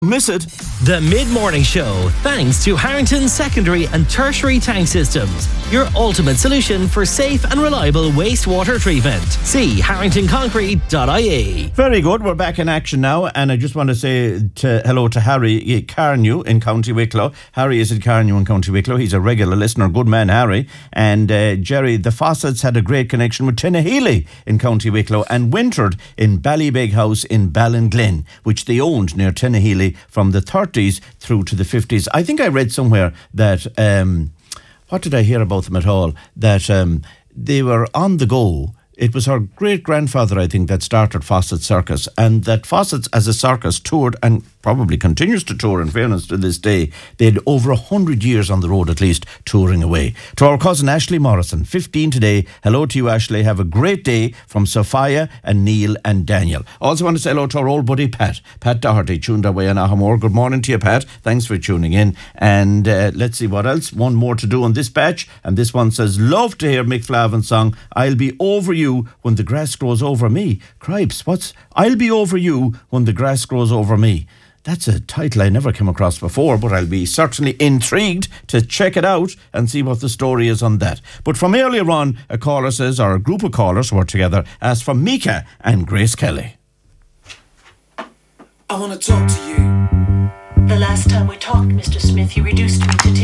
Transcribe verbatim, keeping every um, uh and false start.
Miss it? The Mid-Morning Show, thanks to Harrington Secondary and Tertiary Tank Systems, your ultimate solution for safe and reliable wastewater treatment. See harrington concrete dot I E. Very good. We're back in action now, and I just want to say to, hello to Harry Carnew in County Wicklow. Harry is at Carnew in County Wicklow. He's a regular listener. Good man, Harry. And uh, Jerry, the Fawcett's had a great connection with Tinnahealy in County Wicklow and wintered in Ballybeg House in Ballinglen, which they owned near Tinnahealy from the thirties through to the fifties. I think I read somewhere that, um, what did I hear about them at all? That um, they were on the go. It was her great-grandfather, I think, that started Fawcett Circus, and that Fawcett's as a circus toured and probably continues to tour, in fairness, to this day. They had over a hundred years on the road, at least, touring away. To our cousin Ashley Morrison, fifteen today. Hello to you, Ashley. Have a great day from Sophia and Neil and Daniel. Also want to say hello to our old buddy Pat. Pat Doherty, tuned away in Ahamore. Good morning to you, Pat. Thanks for tuning in. And uh, let's see what else. One more to do on this batch. And this one says, love to hear Mick Flavin's song, I'll Be Over You When the Grass Grows Over Me. Cripes, what's I'll Be Over You When the Grass Grows Over Me? That's a title I never came across before, but I'll be certainly intrigued to check it out and see what the story is on that. But from earlier on, a caller says, or a group of callers who are together, asked for Mika and Grace Kelly. I want to talk to you. The last time we talked, Mister Smith, you reduced me to